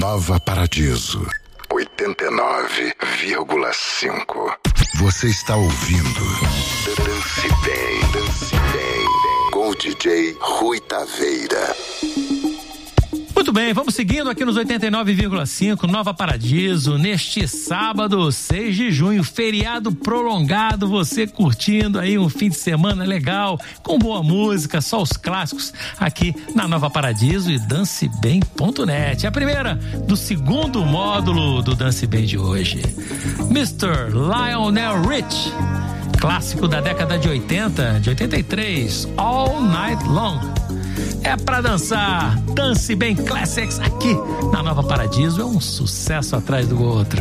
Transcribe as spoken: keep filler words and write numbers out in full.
Nova Paradiso, oitenta e nove vírgula cinco. Você está ouvindo Dance Bem, Dance Bem, com o D J Rui Taveira. Muito bem, vamos seguindo aqui nos oitenta e nove vírgula cinco, Nova Paradiso, neste sábado, seis de junho, feriado prolongado, você curtindo aí um fim de semana legal, com boa música, só os clássicos aqui na Nova Paradiso e dance bem ponto net. A primeira do segundo módulo do Dance Bem de hoje, mister Lionel Rich, clássico da década de oitenta, de oitenta e três, All Night Long. É pra dançar, Dance Bem Classics aqui na Nova Paradiso, é um sucesso atrás do outro.